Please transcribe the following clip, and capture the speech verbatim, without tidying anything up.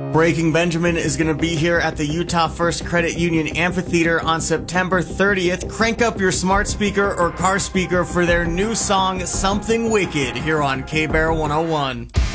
Breaking Benjamin is going to be here at the Utah First Credit Union Amphitheater on September thirtieth. Crank up your smart speaker or car speaker for their new song, Something Wicked, here on K-Bear one oh one.